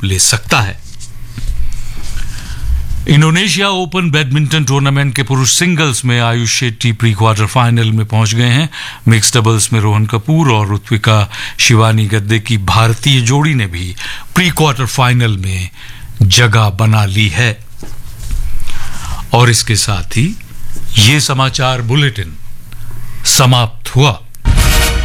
रूप ले सकता है। इंडोनेशिया ओपन बैडमिंटन टूर्नामेंट के पुरुष सिंगल्स में आयुष शेट्टी प्री क्वार्टर फाइनल में पहुंच गए हैं। मिक्स डबल्स में रोहन कपूर और ऋत्विका शिवानी गद्दे की भारतीय जोड़ी ने भी प्री क्वार्टर फाइनल में जगह बना ली है। और इसके साथ ही ये समाचार बुलेटिन समाप्त हुआ।